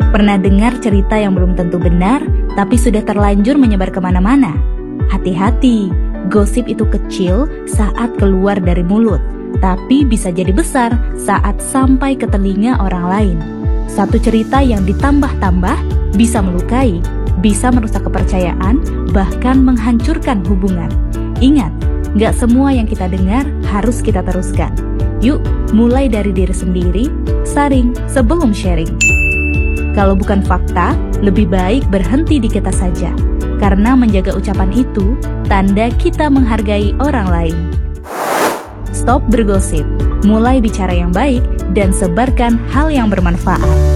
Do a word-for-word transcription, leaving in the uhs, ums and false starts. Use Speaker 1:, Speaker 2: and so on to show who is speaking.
Speaker 1: Pernah dengar cerita yang belum tentu benar, tapi sudah terlanjur menyebar kemana-mana? Hati-hati, gosip itu kecil saat keluar dari mulut, tapi bisa jadi besar saat sampai ke telinga orang lain. Satu cerita yang ditambah-tambah bisa melukai, bisa merusak kepercayaan, bahkan menghancurkan hubungan. Ingat, gak semua yang kita dengar harus kita teruskan. Yuk, mulai dari diri sendiri, saring sebelum sharing. Kalau bukan fakta, lebih baik berhenti di kita saja. Karena menjaga ucapan itu, tanda kita menghargai orang lain. Stop bergosip, mulai bicara yang baik, dan sebarkan hal yang bermanfaat.